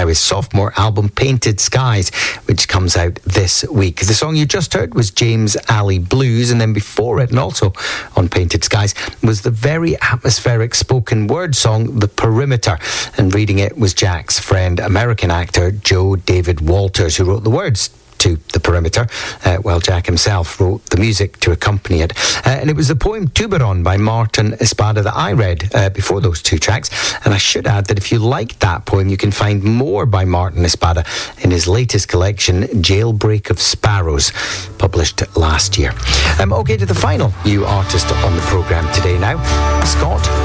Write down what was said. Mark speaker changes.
Speaker 1: now his sophomore album, Painted Skies, which comes out this week. The song you just heard was James Alley Blues, and then before it, and also on Painted Skies, was the very atmospheric spoken word song, The Perimeter. And reading it was Jack's friend, American actor Joe David Walters, who wrote the words to The Perimeter, while Jack himself wrote the music to accompany it. And it was the poem Tuberon by Martin Espada that I read before those two tracks. And I should add that if you liked that poem, you can find more by Martin Espada in his latest collection, Jailbreak of Sparrows, published last year. Okay, to the final new artist on the programme today now, Scott